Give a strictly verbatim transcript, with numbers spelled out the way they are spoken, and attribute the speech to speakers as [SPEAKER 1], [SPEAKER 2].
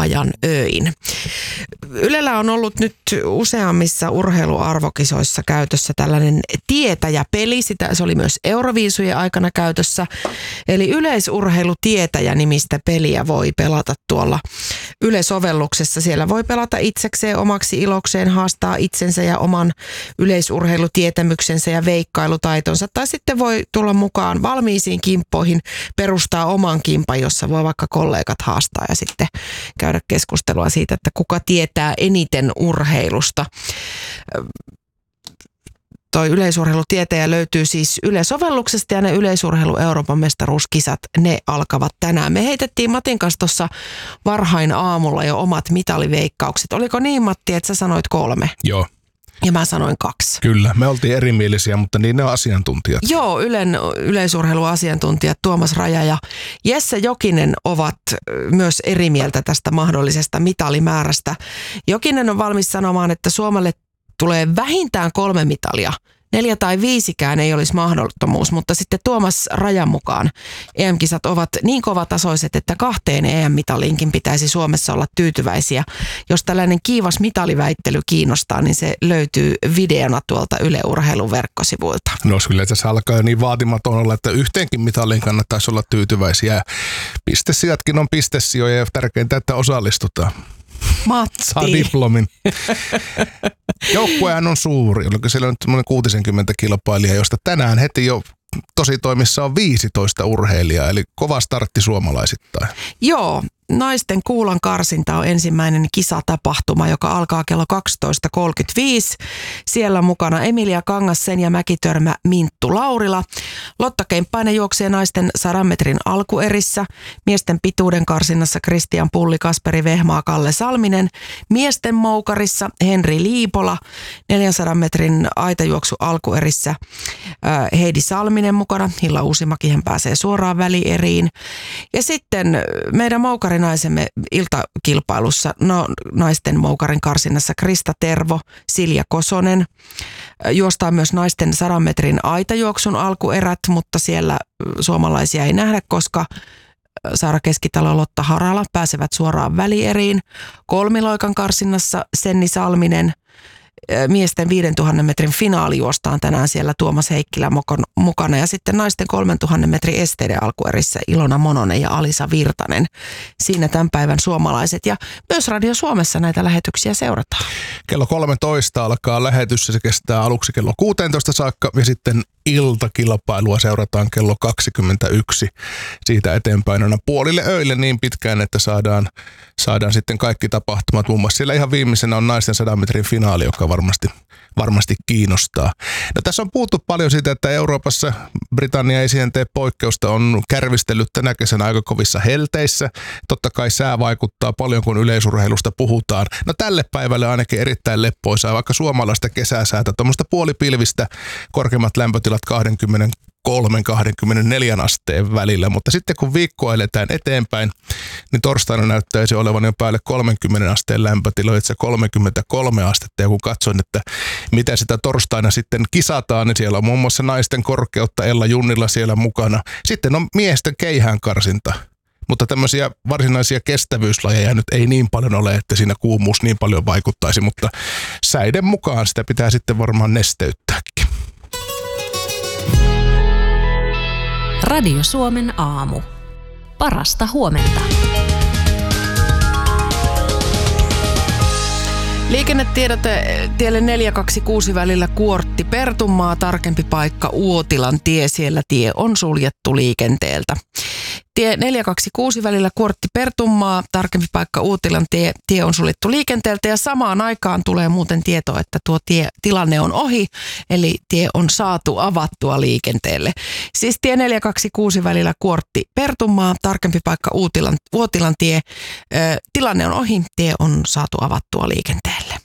[SPEAKER 1] ajan öin. Ylellä on ollut nyt useammissa urheiluarvokisoissa käytössä tällainen tietäjäpeli. Sitä, se oli myös Euroviisujen aikana käytössä. Eli yleisurheilutietäjä-nimistä peliä voi pelata tuolla Yle-sovelluksessa. Siellä voi pelata itsekseen omaksi ilokseen, haastaa itsensä ja oman yleisurheilutietämyksensä ja veikkailutaitonsa. Tai sitten voi tulla mukaan valmiisiin kimppoihin, perustaa oman kimpan, jossa voi vaikka kollegat haastaa ja sitten käydä keskustelua siitä, että kuka tietää eniten urheilusta. Toi yleisurheilutietäjä löytyy siis Yle-sovelluksesta ja ne yleisurheilu Euroopan mestaruuskisat, ne alkavat tänään. Me heitettiin Matin kanssa tuossa varhain aamulla jo omat mitaliveikkaukset. Oliko niin, Matti, että sä sanoit kolme?
[SPEAKER 2] Joo.
[SPEAKER 1] Ja mä sanoin kaksi.
[SPEAKER 2] Kyllä, me oltiin erimielisiä, mutta niin ne on asiantuntijat.
[SPEAKER 1] Joo, Ylen yleisurheiluasiantuntijat Tuomas Raja ja Jesse Jokinen ovat myös eri mieltä tästä mahdollisesta mitalimäärästä. Jokinen on valmis sanomaan, että Suomelle tulee vähintään kolme mitalia. Neljä tai viisikään ei olisi mahdottomuus, mutta sitten Tuomas Rajan mukaan E M-kisat ovat niin kovatasoiset, että kahteen E M-mitaliinkin pitäisi Suomessa olla tyytyväisiä. Jos tällainen kiivas mitaliväittely kiinnostaa, niin se löytyy videona tuolta Yle Urheilun verkkosivuilta.
[SPEAKER 2] No kyllä tässä alkaa jo niin vaatimaton olla, että yhteenkin mitaliin kannattaisi olla tyytyväisiä. Pistesijatkin on pistesijoja ja tärkeintä, että osallistutaan.
[SPEAKER 1] Matti.
[SPEAKER 2] Saa diplomin. Joukkuehan on suuri. Oliko siellä nyt kuusikymmentä kilpailijaa, josta tänään heti jo tositoimissa on viisitoista urheilijaa, eli kova startti suomalaisittain.
[SPEAKER 1] Joo, naisten kuulan karsinta on ensimmäinen kisatapahtuma, joka alkaa kello kaksitoista kolmekymmentäviisi. Siellä mukana Emilia Kangassen ja Mäkitörmä Minttu Laurila. Lotta Kemppainen juoksee naisten sadan metrin alkuerissä. Miesten pituuden karsinnassa Kristian Pulli, Kasperi Vehmaa, Kalle Salminen. Miesten moukarissa Henri Liipola. neljänsadan metrin aitajuoksu alkuerissä Heidi Salminen mukana. Hilla Uusimäki, hän pääsee suoraan välieriin. Ja sitten meidän moukarinaisemme iltakilpailussa, no, naisten moukarin karsinnassa Krista Tervo, Silja Kosonen. Juostaan myös naisten sadan metrin aitajuoksun alkuerät, mutta siellä suomalaisia ei nähdä, koska Saara Keskitalo ja Lotta Harala pääsevät suoraan välieriin. Kolmiloikan karsinnassa Senni Salminen. Miesten viidentuhannen metrin finaali juostaan tänään siellä Tuomas Heikkilä mukana ja sitten naisten kolmentuhannen metrin esteiden alkuerissä Ilona Mononen ja Alisa Virtanen. Siinä tämän päivän suomalaiset ja myös Radio Suomessa näitä lähetyksiä seurataan.
[SPEAKER 2] Kello kolmetoista alkaa lähetys ja se kestää aluksi kello kuusitoista saakka ja sitten iltakilpailua seurataan kello kaksikymmentäyksi siitä eteenpäin aina puolille öille niin pitkään, että saadaan, saadaan sitten kaikki tapahtumat. Muun muassa siellä ihan viimeisenä on naisten sadan metrin finaali, joka varmasti, varmasti kiinnostaa. No, tässä on puhuttu paljon siitä, että Euroopassa Britannia ei siihen tee poikkeusta, on kärvistellyt tänä kesänä aika kovissa helteissä. Totta kai sää vaikuttaa paljon, kun yleisurheilusta puhutaan. No tälle päivälle ainakin erittäin leppoisaa, vaikka suomalaista kesäsäätä, tuommoista puolipilvistä, korkeimmat lämpötilat kaksikymmentäkolme kaksikymmentäneljä asteen välillä, mutta sitten kun viikkoa eletään eteenpäin, niin torstaina näyttäisi olevan jo päälle kolmenkymmenen asteen lämpötila, itse kolmekymmentäkolme astetta, ja kun katsoin, että mitä sitä torstaina sitten kisataan, niin siellä on muun muassa naisten korkeutta Ella Junnilla siellä mukana. Sitten on miesten keihään karsinta. Mutta tämmöisiä varsinaisia kestävyyslajeja nyt ei niin paljon ole, että siinä kuumuus niin paljon vaikuttaisi, mutta säiden mukaan sitä pitää sitten varmaan nesteyttääkin.
[SPEAKER 3] Radio Suomen aamu. Parasta huomenta.
[SPEAKER 1] Liikennetiedote tielle neljä kaksi kuusi välillä Kuortti Pertunmaa, tarkempi paikka Uotilan tie, siellä tie on suljettu liikenteeltä. Tie neljä kaksi kuusi välillä Kuortti Pertunmaa, tarkempi paikka Uotilan tie, tie on suljettu liikenteeltä ja samaan aikaan tulee muuten tieto, että tuo tie, tilanne on ohi, eli tie on saatu avattua liikenteelle. Siis tie neljä kaksi kuusi välillä Kuortti Pertunmaa, tarkempi paikka Uotilan, Uotilan tie, ö, tilanne on ohi, tie on saatu avattua liikenteelle.